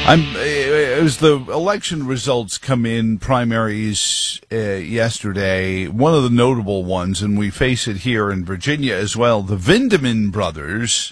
As the election results come in, primaries yesterday, one of the notable ones, and we face it here in Virginia as well, the Vindman brothers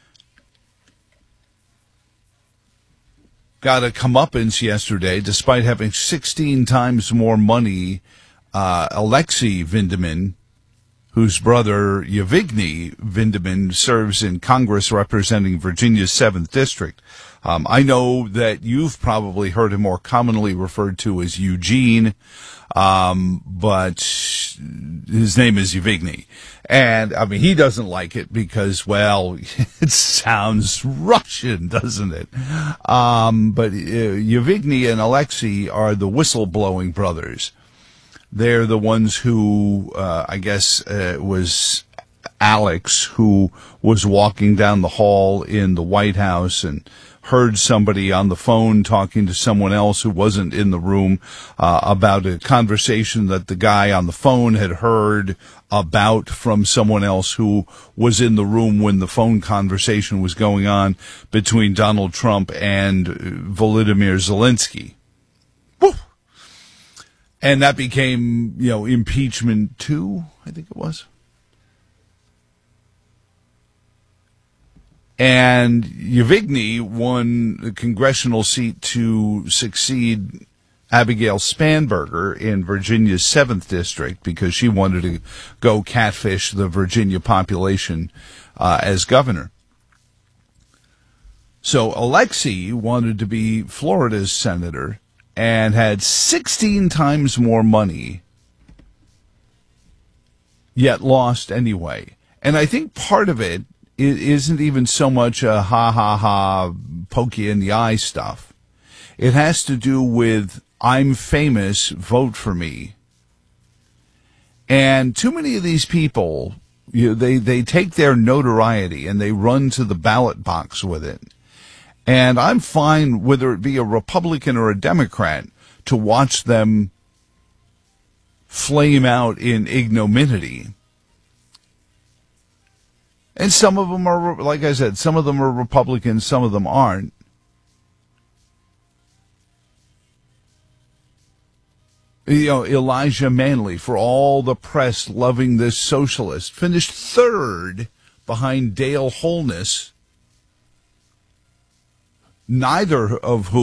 got a comeuppance yesterday, despite having 16 times more money. Alexei Vindman, whose brother Yevgeny Vindman serves in Congress representing Virginia's 7th District. I know that you've probably heard him more commonly referred to as Eugene, but his name is Yevgeny. And, I mean, he doesn't like it because, well, it sounds Russian, doesn't it? But Yevgeny and Alexei are the whistleblowing brothers. They're the ones who, was Alex, who was walking down the hall in the White House and heard somebody on the phone talking to someone else who wasn't in the room about a conversation that the guy on the phone had heard about from someone else who was in the room when the phone conversation was going on between Donald Trump and Volodymyr Zelensky. Woo! And that became, impeachment 2, I think it was. And Yevgeny won the congressional seat to succeed Abigail Spanberger in Virginia's 7th District because she wanted to go catfish the Virginia population as governor. So Alexei wanted to be Florida's senator and had 16 times more money, yet lost anyway. And I think part of it isn't even so much a ha-ha-ha, poke you in the eye stuff. It has to do with, I'm famous, vote for me. And too many of these people, they take their notoriety and they run to the ballot box with it. And I'm fine, whether it be a Republican or a Democrat, to watch them flame out in ignominy. And some of them are, like I said, some of them are Republicans, some of them aren't. Elijah Manley, for all the press loving this socialist, finished 3rd behind Dale Holness, neither of whom